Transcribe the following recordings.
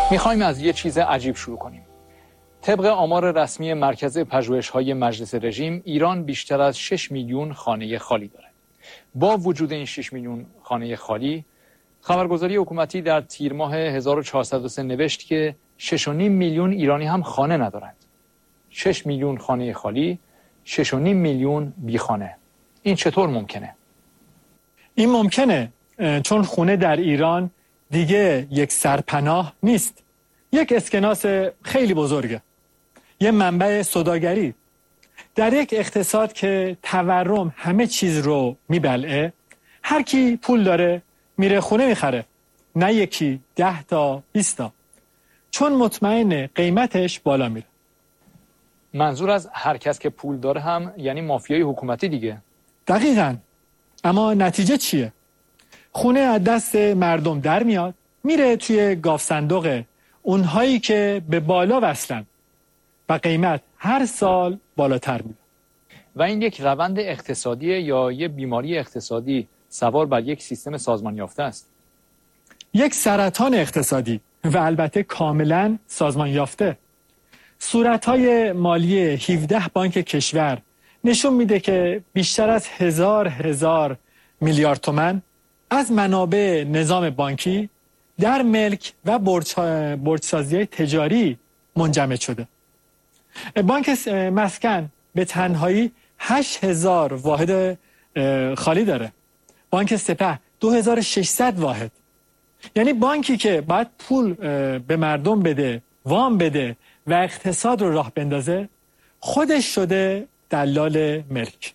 میخوایم از یه چیز عجیب شروع کنیم. طبق آمار رسمی مرکز پژوهش‌های مجلس رژیم، ایران بیشتر از 6 میلیون خانه خالی دارد. با وجود این 6 میلیون خانه خالی، خبرگزاری حکومتی در تیر ماه 1403 نوشت که 6.5 میلیون ایرانی هم خانه ندارند. 6 میلیون خانه خالی، 6.5 میلیون بیخانه. این چطور ممکنه؟ این ممکنه چون خونه در ایران دیگه یک سرپناه نیست. یک اسکناس خیلی بزرگه. یه منبع سوداگری. در یک اقتصاد که تورم همه چیز رو میبلعه، هر کی پول داره میره خونه میخره. نه یکی، 10 تا 20 تا. چون مطمئنه قیمتش بالا میره. منظور از هر کس که پول داره هم یعنی مافیای حکومتی دیگه. دقیقاً. اما نتیجه چیه؟ خونه از دست مردم در میاد، میره توی گاف صندوق اونهایی که به بالا وصلن و قیمت هر سال بالاتر میره. و این یک روند اقتصادیه یا یه بیماری اقتصادی سوار بر یک سیستم سازمان یافته است؟ یک سرطان اقتصادی و البته کاملا سازمان یافته. صورتهای مالی 17 بانک کشور نشون میده که بیشتر از هزار میلیارد تومان از منابع نظام بانکی در ملک و برج‌سازی تجاری منجمد شده. بانک مسکن به تنهایی 8000 واحد خالی داره. بانک سپه 2600 واحد. یعنی بانکی که باید پول به مردم بده، وام بده و اقتصاد رو راه بندازه، خودش شده دلال ملک.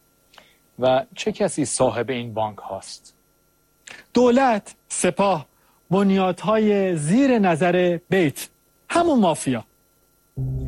و چه کسی صاحب این بانک هاست؟ دولت، سپاه، بنیادهای زیر نظر بیت، همون مافیا.